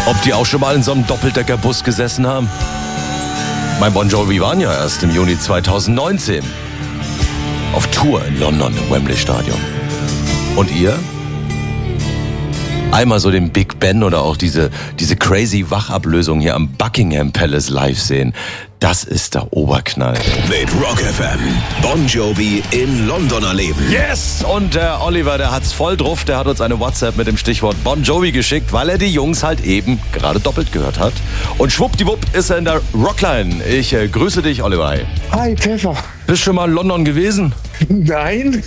Ob die auch schon mal in so einem Doppeldeckerbus gesessen haben? Mein Bon Jovi waren ja erst im Juni 2019 auf Tour in London im Wembley Stadion. Und ihr? Einmal so den Big Ben oder auch diese crazy Wachablösung hier am Buckingham Palace live sehen. Das ist der Oberknall. Mit Rock FM. Bon Jovi in London erleben. Yes! Und der Oliver, der hat's voll drauf. Der hat uns eine WhatsApp mit dem Stichwort Bon Jovi geschickt, weil er die Jungs halt eben gerade doppelt gehört hat. Und schwuppdiwupp ist er in der Rockline. Ich grüße dich, Oliver. Hi, Pfeffer. Bist schon mal in London gewesen? Nein.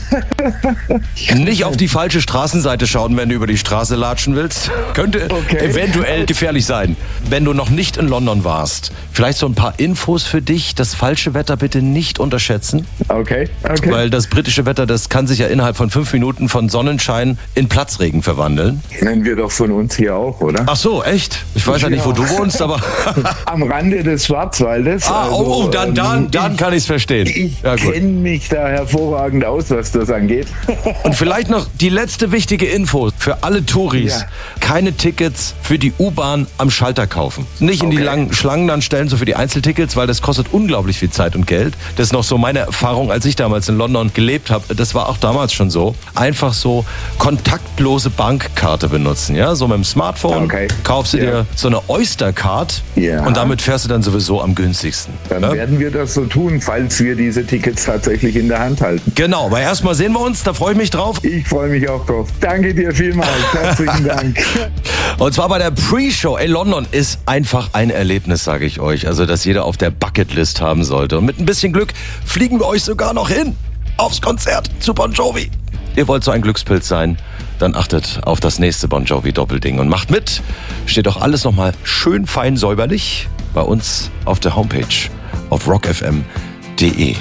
Nicht auf die falsche Straßenseite schauen, wenn du über die Straße latschen willst. Könnte eventuell gefährlich sein, wenn du noch nicht in London warst. Vielleicht so ein paar Infos für dich. Das falsche Wetter bitte nicht unterschätzen. Okay. Weil das britische Wetter, das kann sich ja innerhalb von 5 Minuten von Sonnenschein in Platzregen verwandeln. Kennen wir doch von uns hier auch, oder? Ach so, echt? Ich weiß ja nicht, wo du wohnst, aber... Am Rande des Schwarzwaldes. Dann kann ich es verstehen. Ich Ja, gut. kenne mich da hervorragend aus, was das angeht. Und vielleicht noch die letzte wichtige Info für alle Touris. Ja. Keine Tickets für die U-Bahn am Schalter kaufen. Nicht in die langen Schlangen dann stellen, so für die Einzeltickets, weil das kostet unglaublich viel Zeit und Geld. Das ist noch so meine Erfahrung, als ich damals in London gelebt habe. Das war auch damals schon so. Einfach so kontaktlose Bankkarte benutzen. Ja, so mit dem Smartphone kaufst du dir so eine Oyster-Card und damit fährst du dann sowieso am günstigsten. Dann werden wir das so tun, falls wir diese Tickets tatsächlich in der Hand halten. Genau, aber erstmal sehen wir uns, da freue ich mich drauf. Ich freue mich auch drauf. Danke dir vielmals. Herzlichen Dank. Und zwar bei der Pre-Show. Ey, London ist einfach ein Erlebnis, sage ich euch. Also, das jeder auf der Bucketlist haben sollte. Und mit ein bisschen Glück fliegen wir euch sogar noch hin aufs Konzert zu Bon Jovi. Ihr wollt so ein Glückspilz sein? Dann achtet auf das nächste Bon Jovi Doppelding und macht mit. Steht doch alles nochmal schön fein säuberlich bei uns auf der Homepage auf rockfm.de.